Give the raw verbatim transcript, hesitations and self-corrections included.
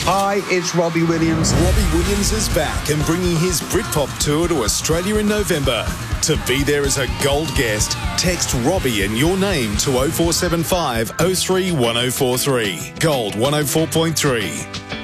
Hi, it's Robbie Williams. Robbie Williams is back and bringing his Britpop tour to Australia in November. To be there as a gold guest, text Robbie and your name to oh four seven five oh three one oh four three. Gold one oh four point three.